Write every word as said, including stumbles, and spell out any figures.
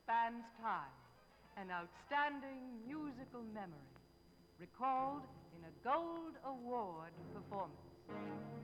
spans time, an outstanding musical memory, recalled in a Gold Award performance.